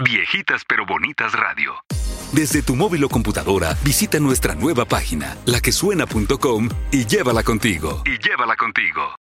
Viejitas pero Bonitas Radio. Desde tu móvil o computadora, visita nuestra nueva página, laquesuena.com, y llévala contigo.